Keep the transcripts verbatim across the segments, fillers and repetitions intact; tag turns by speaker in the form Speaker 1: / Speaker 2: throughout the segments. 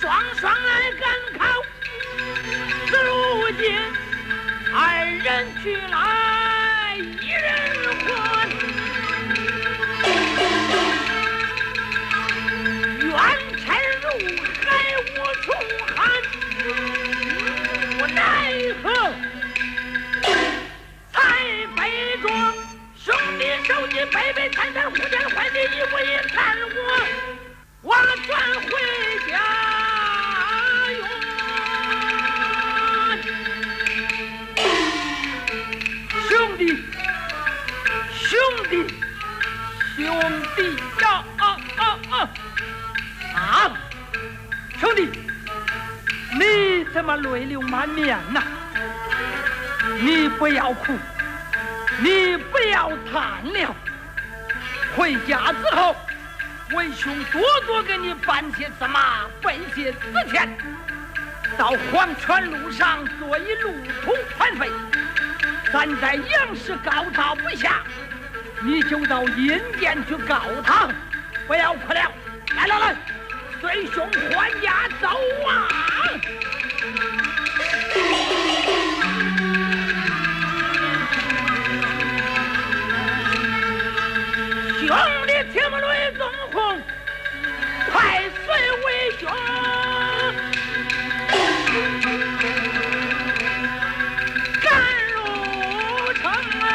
Speaker 1: 双双来赶考，如今二人去来一人还，冤沉入海无从喊，无奈何才被捉，兄弟手机背背谈谈，互相换的衣服一看我，我转回家园。兄弟，兄弟，兄弟呀啊啊啊啊！兄弟，你怎么泪流满面呐？你不要哭，你不要叹了。回家之后，为兄多多给你办些什么，备些纸钱，到黄泉路上做一路途残废。咱在杨氏告他不下，你就到阴间去告他。不要哭了，来来来，随兄还家走啊！兄弟听雷纵红，快随为兄赶入城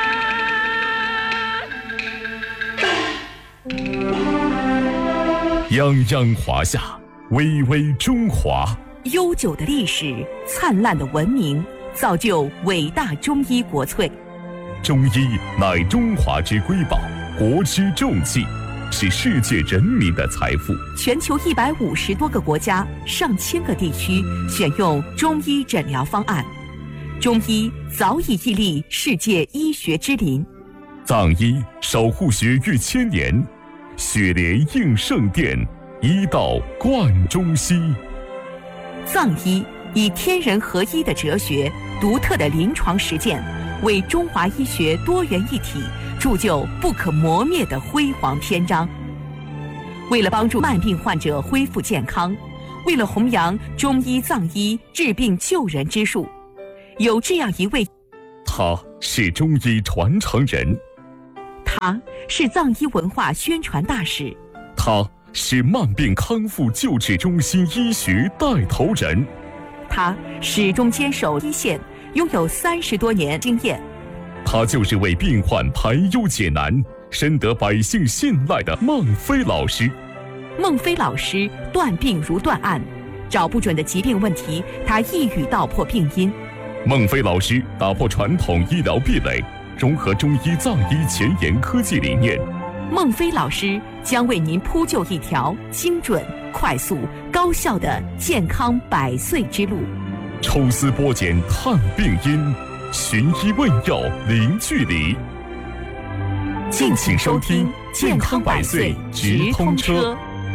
Speaker 2: 门。泱泱华夏，巍巍中华。
Speaker 3: 悠久的历史，灿烂的文明，造就伟大中医国粹。
Speaker 2: 中医乃中华之瑰宝，国之重器，是世界人民的财富。
Speaker 3: 全球一百五十多个国家、上千个地区选用中医诊疗方案，中医早已屹立世界医学之林。
Speaker 2: 藏医守护学逾千年，血莲应圣殿，医道贯中西。
Speaker 3: 藏医以天人合一的哲学、独特的临床实践，为中华医学多元一体铸就不可磨灭的辉煌篇章。为了帮助慢病患者恢复健康，为了弘扬中医藏医治病救人之术，有这样一位，
Speaker 2: 他是中医传承人，
Speaker 3: 他是藏医文化宣传大使，
Speaker 2: 他是慢病康复救治中心医学带头人，
Speaker 3: 他始终坚守一线，拥有三十多年经验。
Speaker 2: 他就是为病患排忧解难、深得百姓信赖的孟非老师。
Speaker 3: 孟非老师断病如断案，找不准的疾病问题，他一语道破病因。
Speaker 2: 孟非老师打破传统医疗壁垒，融合中医藏医前沿科技理念。
Speaker 3: 孟非老师将为您铺就一条精准、快速、高效的健康百岁之路。
Speaker 2: 抽丝剥茧探病因，寻医问药零距离。敬请收听《健康百岁直通车》。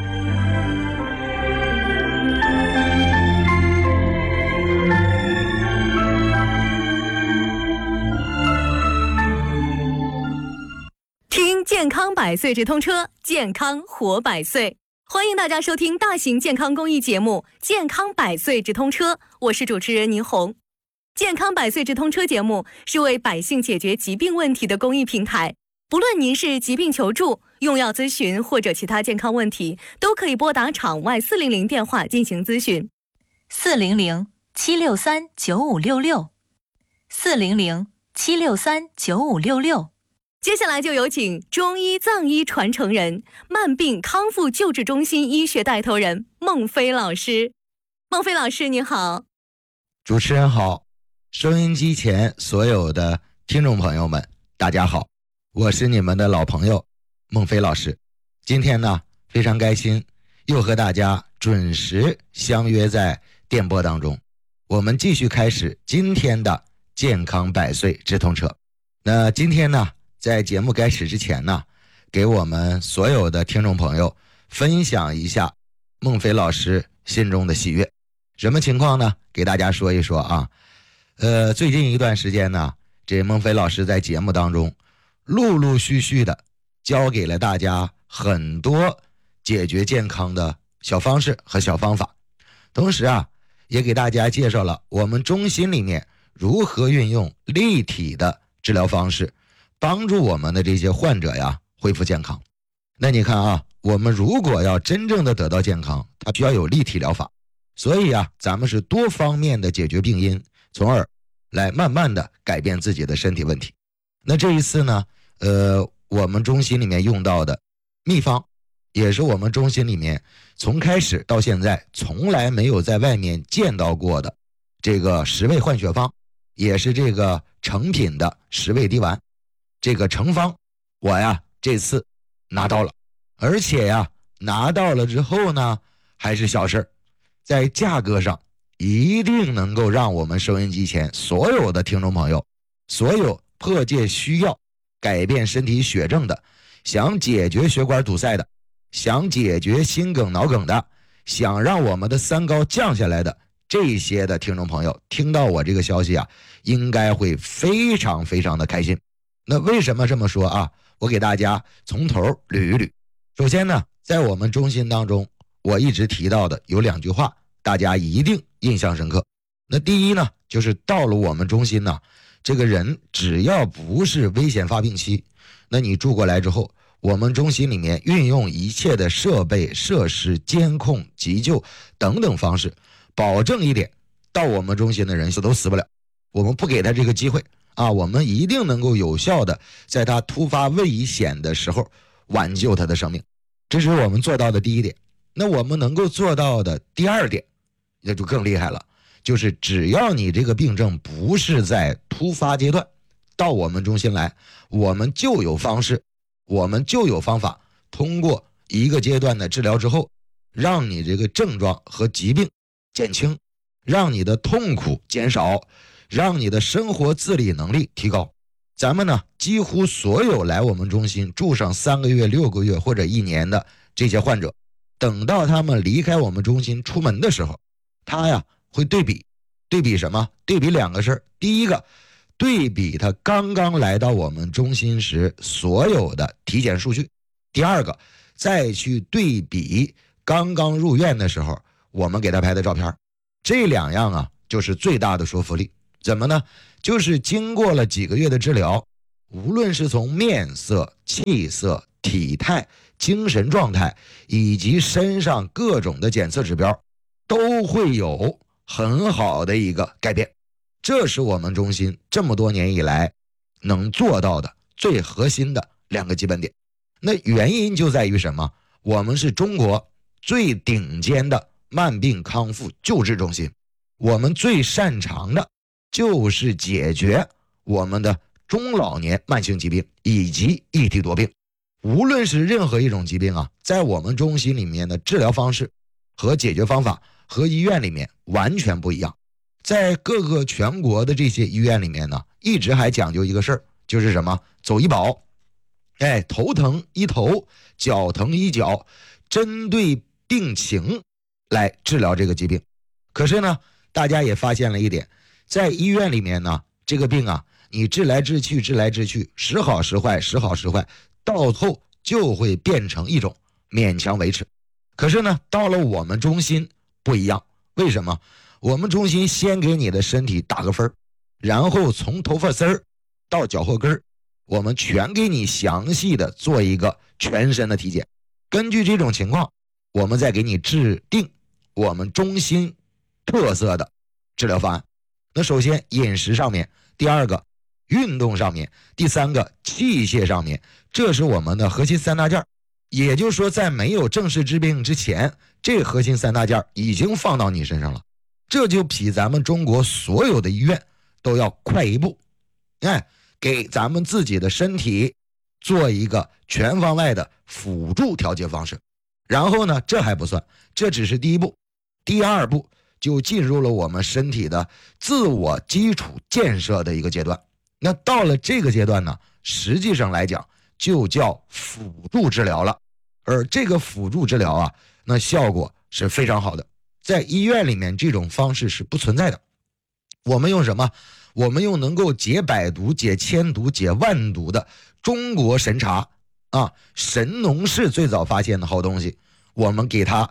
Speaker 4: 听健康百岁直通车，健康活百岁。欢迎大家收听大型健康公益节目《健康百岁直通车》，我是主持人倪红。健康百岁直通车节目是为百姓解决疾病问题的公益平台，不论您是疾病求助、用药咨询或者其他健康问题，都可以拨打场外四零零电话进行咨询。
Speaker 5: 四零零七六三九五六六，四零零七六三九五六六。
Speaker 4: 接下来就有请中医藏医传承人、慢病康复救治中心医学带头人孟非老师。孟非老师你好。
Speaker 6: 主持人好，收音机前所有的听众朋友们大家好，我是你们的老朋友孟非老师。今天呢非常开心，又和大家准时相约在电波当中，我们继续开始今天的健康百岁直通车。那今天呢在节目开始之前呢，给我们所有的听众朋友分享一下孟非老师心中的喜悦。什么情况呢？给大家说一说啊。呃，最近一段时间呢，这孟非老师在节目当中陆陆续续的教给了大家很多解决健康的小方式和小方法。 同时啊，也给大家介绍了我们中心里面如何运用立体的治疗方式，帮助我们的这些患者呀恢复健康。那你看啊，我们如果要真正的得到健康，它需要有立体疗法，所以啊，咱们是多方面的解决病因，从而来慢慢的改变自己的身体问题。那这一次呢，呃，我们中心里面用到的秘方，也是我们中心里面从开始到现在从来没有在外面见到过的这个十味换血方，也是这个成品的十味滴丸。这个成方我呀这次拿到了，而且呀拿到了之后呢，还是小事，在价格上一定能够让我们收音机前所有的听众朋友，所有迫切需要改变身体血症的，想解决血管堵塞的，想解决心梗脑梗的，想让我们的三高降下来的，这些的听众朋友听到我这个消息啊，应该会非常非常的开心。那为什么这么说啊？我给大家从头捋一捋。首先呢，在我们中心当中，我一直提到的有两句话，大家一定印象深刻。那第一呢，就是到了我们中心呢，这个人只要不是危险发病期，那你住过来之后，我们中心里面运用一切的设备、设施、监控、急救等等方式，保证一点，到我们中心的人死都死不了，我们不给他这个机会啊，我们一定能够有效的在他突发危险的时候挽救他的生命。这是我们做到的第一点。那我们能够做到的第二点，那就更厉害了，就是只要你这个病症不是在突发阶段，到我们中心来，我们就有方式，我们就有方法，通过一个阶段的治疗之后，让你这个症状和疾病减轻，让你的痛苦减少，让你的生活自理能力提高。咱们呢，几乎所有来我们中心住上三个月、六个月或者一年的这些患者，等到他们离开我们中心出门的时候，他呀会对比，对比什么？对比两个事儿。第一个，对比他刚刚来到我们中心时所有的体检数据；第二个，再去对比刚刚入院的时候我们给他拍的照片。这两样啊，就是最大的说服力。怎么呢？就是经过了几个月的治疗，无论是从面色、气色、体态、精神状态以及身上各种的检测指标，都会有很好的一个改变。这是我们中心这么多年以来能做到的最核心的两个基本点。那原因就在于什么？我们是中国最顶尖的慢病康复救治中心，我们最擅长的就是解决我们的中老年慢性疾病以及一体多病。无论是任何一种疾病啊，在我们中心里面的治疗方式和解决方法和医院里面完全不一样。在各个全国的这些医院里面呢，一直还讲究一个事儿，就是什么？走医保。哎，头疼医头，脚疼医脚，针对病情来治疗这个疾病。可是呢，大家也发现了一点，在医院里面呢，这个病啊，你治来治去，治来治去，时好时坏，时好时坏，到后就会变成一种勉强维持。可是呢，到了我们中心不一样。为什么？我们中心先给你的身体打个分，然后从头发丝儿到脚后跟，我们全给你详细的做一个全身的体检。根据这种情况，我们再给你制定我们中心特色的治疗方案。那首先饮食上面，第二个运动上面，第三个器械上面，这是我们的核心三大件。也就是说，在没有正式治病之前，这核心三大件已经放到你身上了，这就比咱们中国所有的医院都要快一步。哎，给咱们自己的身体做一个全方位的辅助调节方式。然后呢，这还不算，这只是第一步。第二步就进入了我们身体的自我基础建设的一个阶段。那到了这个阶段呢，实际上来讲就叫辅助治疗了。而这个辅助治疗啊，那效果是非常好的，在医院里面这种方式是不存在的。我们用什么？我们用能够解百毒、解千毒、解万毒的中国神茶啊，神农氏最早发现的好东西，我们给它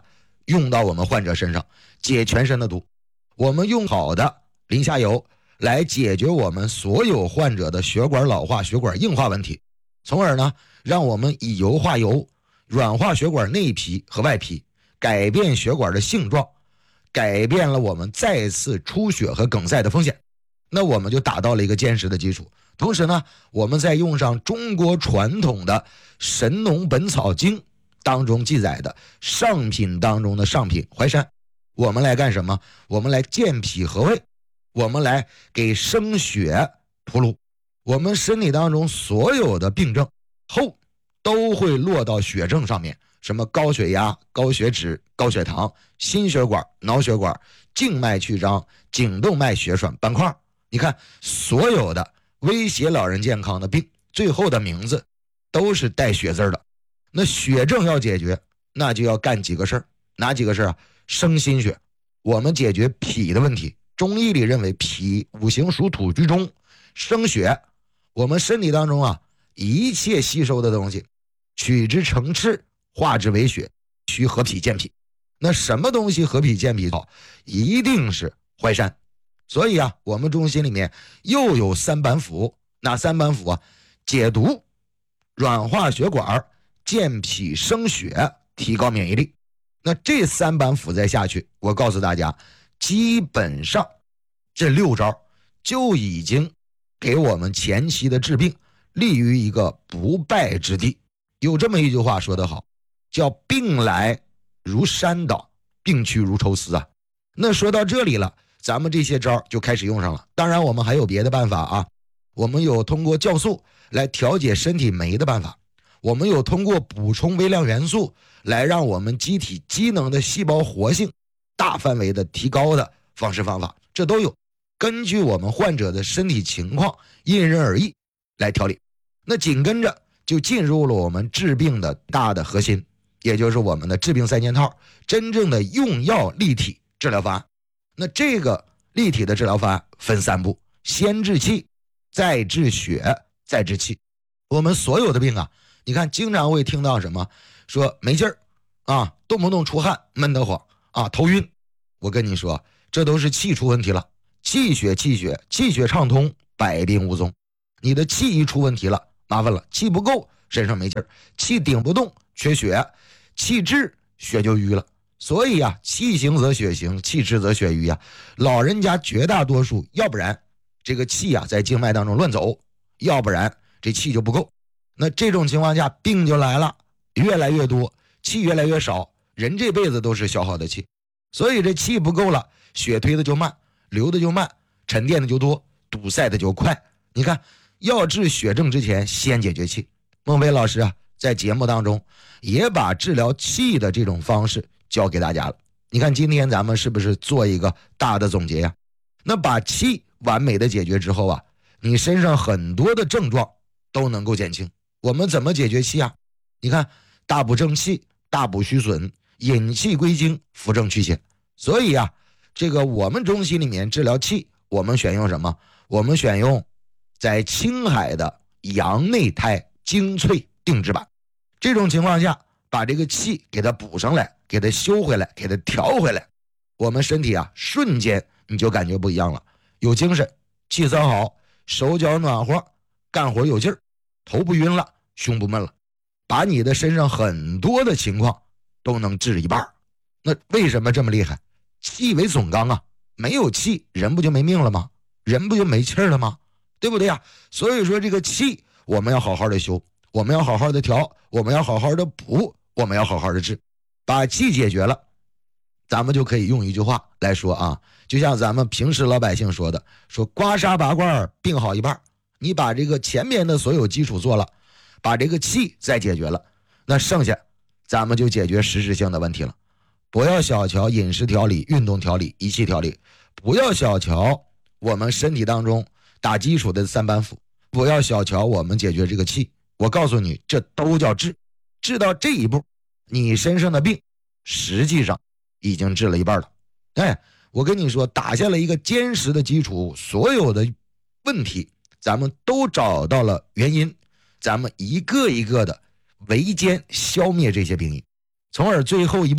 Speaker 6: 用到我们患者身上，解全身的毒。我们用好的磷虾油来解决我们所有患者的血管老化、血管硬化问题，从而呢，让我们以油化油，软化血管内皮和外皮，改变血管的性状，改变了我们再次出血和梗塞的风险。那我们就达到了一个坚实的基础。同时呢，我们再用上中国传统的《神农本草经》当中记载的上品当中的上品淮山，我们来干什么？我们来健脾和胃，我们来给生血铺路。我们身体当中所有的病症后都会落到血症上面，什么高血压、高血脂、高血糖、心血管、脑血管、静脉曲张、颈动脉血栓斑块。你看，所有的威胁老人健康的病，最后的名字都是带血字的。那血症要解决，那就要干几个事儿。哪几个事儿啊？生心血，我们解决脾的问题。中医里认为脾五行属土居中，生血，我们身体当中啊，一切吸收的东西，取之成赤，化之为血，需和脾健脾。那什么东西和脾健脾好？一定是淮山。所以啊，我们中心里面又有三板斧。哪三板斧啊？解毒、软化血管、健脾生血，提高免疫力。那这三板斧再下去，我告诉大家，基本上这六招就已经给我们前期的治病立于一个不败之地。有这么一句话说得好，叫病来如山倒，病去如抽丝啊。那说到这里了，咱们这些招就开始用上了。当然我们还有别的办法啊，我们有通过酵素来调节身体酶的办法，我们有通过补充微量元素来让我们机体机能的细胞活性大范围的提高的方式方法，这都有，根据我们患者的身体情况因人而异来调理。那紧跟着就进入了我们治病的大的核心，也就是我们的治病三件套，真正的用药立体治疗方案。那这个立体的治疗方案分三步，先治气，再治血，再治气。我们所有的病啊，你看经常会听到什么说没劲儿啊，动不动出汗，闷得慌啊，头晕。我跟你说，这都是气出问题了。气血气血气血畅通，百病无踪。你的气一出问题了，麻烦了，气不够，身上没劲儿，气顶不动，缺血，气滞，血就瘀了。所以啊，气行则血行，气滞则血瘀啊。老人家绝大多数，要不然这个气啊在静脉当中乱走，要不然这气就不够。那这种情况下，病就来了，越来越多，气越来越少。人这辈子都是消耗的气，所以这气不够了，血推的就慢，流的就慢，沉淀的就多，堵塞的就快。你看，要治血症之前，先解决气。孟非老师啊，在节目当中也把治疗气的这种方式教给大家了。你看今天咱们是不是做一个大的总结呀？那把气完美的解决之后啊，你身上很多的症状都能够减轻。我们怎么解决气啊？你看，大补正气，大补虚损，引气归经，扶正祛邪。所以啊，这个我们中西里面治疗气，我们选用什么？我们选用在青海的阳内胎精粹定制版。这种情况下，把这个气给它补上来，给它修回来，给它调回来，我们身体啊瞬间你就感觉不一样了，有精神，气色好，手脚暖和，干活有劲儿，头不晕了，胸不闷了，把你的身上很多的情况都能治一半。那为什么这么厉害？气为总纲啊，没有气人不就没命了吗？人不就没气儿了吗？对不对呀？所以说这个气我们要好好的修，我们要好好的调，我们要好好的补，我们要好好的治。把气解决了，咱们就可以用一句话来说啊，就像咱们平时老百姓说的，说刮痧拔罐病好一半。你把这个前面的所有基础做了，把这个气再解决了，那剩下咱们就解决实质性的问题了。不要小瞧饮食调理、运动调理、仪器调理，不要小瞧我们身体当中打基础的三板斧，不要小瞧我们解决这个气。我告诉你，这都叫治。治到这一步，你身上的病实际上已经治了一半了。哎，我跟你说，打下了一个坚实的基础，所有的问题咱们都找到了原因，咱们一个一个的围歼消灭这些病因，从而最后一步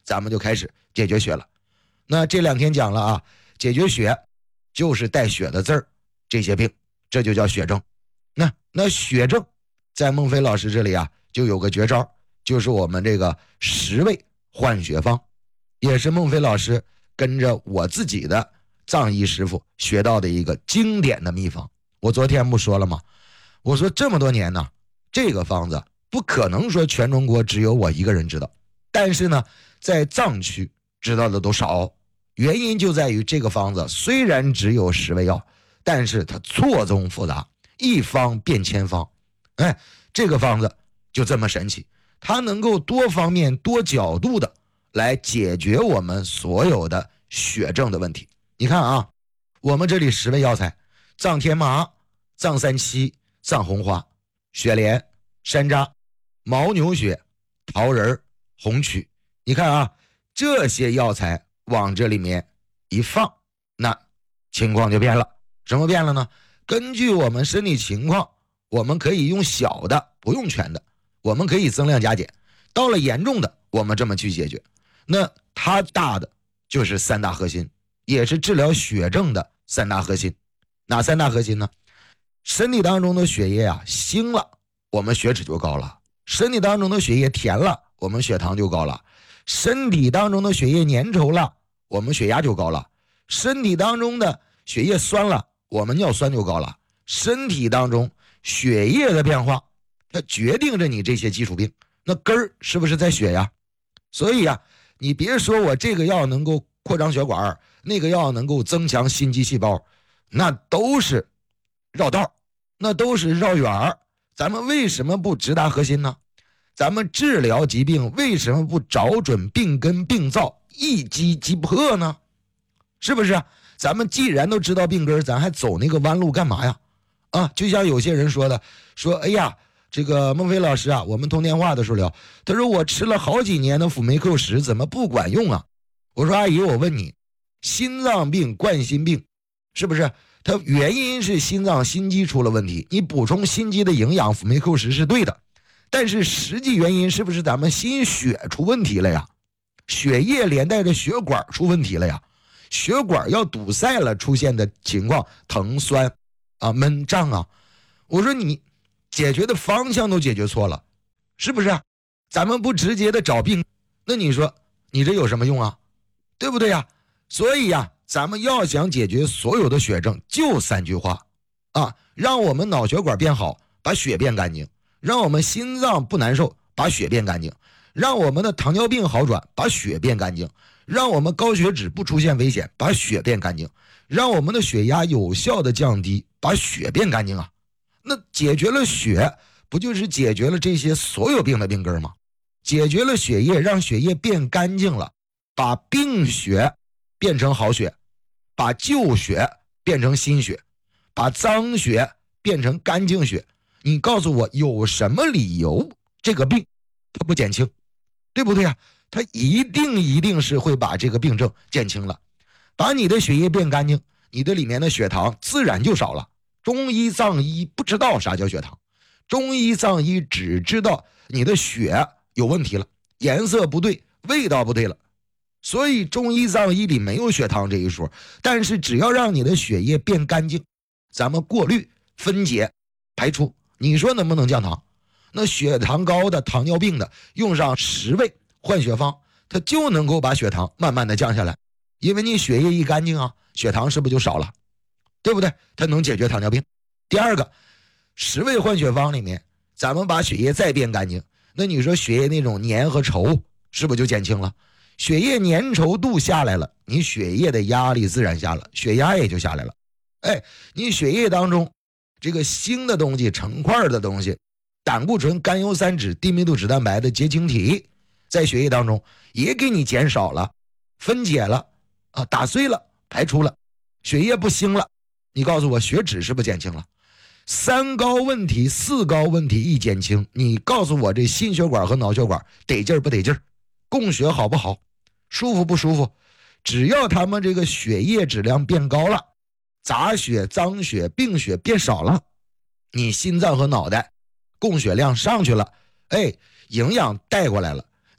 Speaker 6: 咱们就开始解决血了。那这两天讲了啊，解决血就是带血的字儿，这些病这就叫血症。那那血症在孟非老师这里啊就有个绝招，就是我们这个十味换血方，也是孟非老师跟着我自己的藏医师傅学到的一个经典的秘方。我昨天不说了吗？我说这么多年呢，这个方子不可能说全中国只有我一个人知道，但是呢在藏区知道的都少，原因就在于这个方子虽然只有十味药，但是它错综复杂，一方变千方。哎，这个方子就这么神奇，它能够多方面多角度的来解决我们所有的血症的问题。你看啊，我们这里十味药材：藏天麻、藏三七、藏红花、雪莲、山楂、牦牛血、桃仁、红曲。你看啊，这些药材往这里面一放，那情况就变了。什么变了呢？根据我们身体情况，我们可以用小的，不用全的，我们可以增量加减，到了严重的我们这么去解决。那它大的就是三大核心，也是治疗血症的三大核心。哪三大核心呢？身体当中的血液啊腥了，我们血脂就高了；身体当中的血液甜了，我们血糖就高了；身体当中的血液粘稠了，我们血压就高了；身体当中的血液酸了，我们尿酸就高了。身体当中血液的变化，它决定着你这些基础病。那根儿是不是在血呀？所以啊，你别说我这个药能够扩张血管，那个药能够增强心肌细胞，那都是绕道，那都是绕远儿。咱们为什么不直达核心呢？咱们治疗疾病为什么不找准病根病灶，一击即破呢？是不是啊？咱们既然都知道病根，咱还走那个弯路干嘛呀？啊，就像有些人说的，说哎呀，这个孟非老师啊，我们通电话的时候聊，他说我吃了好几年的辅酶 Q 十，怎么不管用啊？我说阿姨，我问你，心脏病、冠心病，是不是它原因是心脏心肌出了问题，你补充心肌的营养，辅酶 Q 十是对的，但是实际原因是不是咱们心血出问题了呀？血液连带着血管出问题了呀？血管要堵塞了出现的情况，疼酸啊、闷胀啊。我说你解决的方向都解决错了，是不是啊？咱们不直接的找病，那你说你这有什么用啊？对不对呀？所以呀，咱们要想解决所有的血症，就三句话啊：让我们脑血管变好，把血变干净；让我们心脏不难受，把血变干净；让我们的糖尿病好转，把血变干净；让我们高血脂不出现危险，把血变干净；让我们的血压有效的降低，把血变干净啊。那解决了血，不就是解决了这些所有病的病根吗？解决了血液，让血液变干净了，把病血变成好血，把旧血变成新血，把脏血变成干净血。你告诉我有什么理由这个病它不减轻？对不对啊？它一定一定是会把这个病症减轻了。把你的血液变干净，你的里面的血糖自然就少了。中医藏医不知道啥叫血糖，中医藏医只知道你的血有问题了，颜色不对，味道不对了，所以中医藏医里没有血糖这一说。但是只要让你的血液变干净，咱们过滤分解排出，你说能不能降糖？那血糖高的糖尿病的用上十味换血方，它就能够把血糖慢慢的降下来。因为你血液一干净啊，血糖是不是就少了？对不对？它能解决糖尿病。第二个，十味换血方里面，咱们把血液再变干净，那你说血液那种粘和稠是不是就减轻了？血液粘稠度下来了，你血液的压力自然下了，血压也就下来了。哎，你血液当中这个腥的东西、成块的东西，胆固醇、甘油三酯、低密度脂蛋白的结晶体，在血液当中也给你减少了，分解了啊，打碎了，排出了，血液不腥了。你告诉我血脂是不是减轻了？三高问题、四高问题一减轻，你告诉我这心血管和脑血管得劲儿不得劲儿，供血好不好，舒服不舒服？只要他们这个血液质量变高了，杂血、脏血、病血变少了，你心脏和脑袋供血量上去了，哎，营养带过来了，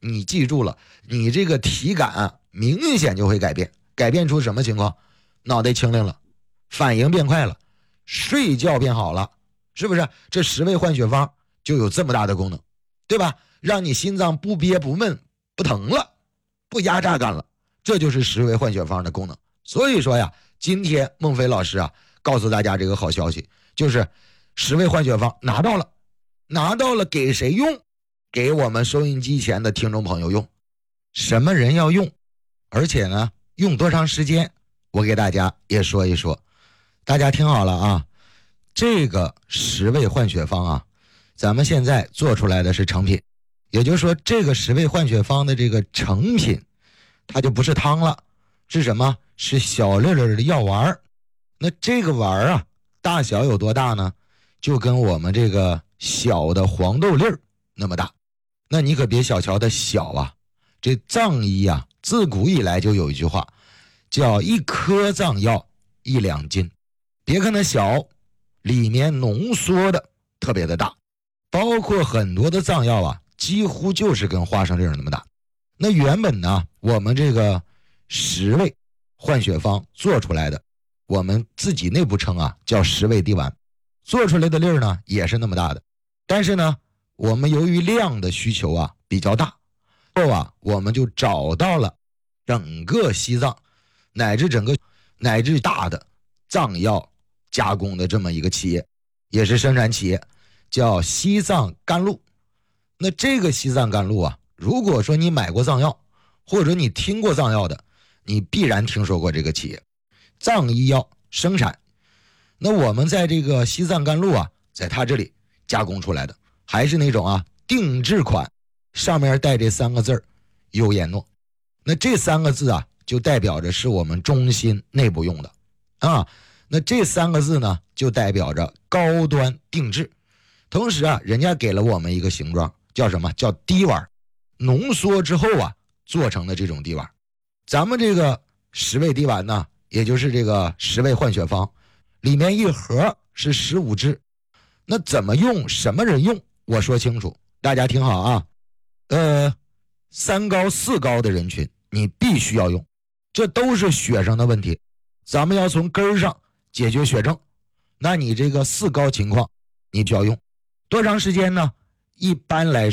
Speaker 6: 你记住了，你这个体感啊明显就会改变，改变出什么情况？脑袋清灵了，反应变快了，睡觉变好了，是不是？这十味换血方就有这么大的功能，对吧？让你心脏不憋不闷不疼了，不压榨感了，这就是十味换血方的功能。所以说呀，今天孟非老师啊告诉大家这个好消息，就是十味换血方拿到了，拿到了给谁用？给我们收音机前的听众朋友用。什么人要用？而且呢，用多长时间？我给大家也说一说。大家听好了啊，这个十味换血方啊，咱们现在做出来的是成品，也就是说这个十味换血方的这个成品，它就不是汤了，是什么？是小粒粒的药丸。那这个丸啊，大小有多大呢？就跟我们这个小的黄豆粒儿那么大。那你可别小瞧它小啊，这藏医啊，自古以来就有一句话，叫一颗藏药一两斤。别看它小，里面浓缩的特别的大，包括很多的藏药啊，几乎就是跟花生粒那么大。那原本呢，我们这个十味换血方做出来的，我们自己内部称啊叫十味滴丸，做出来的粒儿呢也是那么大的。但是呢，我们由于量的需求啊比较大，后啊我们就找到了整个西藏乃至整个乃至大的藏药加工的这么一个企业，也是生产企业，叫西藏甘露。那这个西藏甘露啊，如果说你买过藏药，或者你听过藏药的，你必然听说过这个企业。藏医药生产，那我们在这个西藏甘露啊，在它这里加工出来的，还是那种啊定制款，上面带这三个字儿优颜诺。那这三个字啊，就代表着是我们中心内部用的啊。那这三个字呢，就代表着高端定制。同时啊，人家给了我们一个形状，叫什么？叫滴丸，浓缩之后啊做成的这种滴丸。咱们这个十味滴丸呢，也就是这个十味换血方，里面一盒是十五支。那怎么用？什么人用？我说清楚，大家听好啊。呃，三高四高的人群你必须要用，这都是血上的问题，咱们要从根儿上解决血症。那你这个四高情况你就要用多长时间呢？一般来说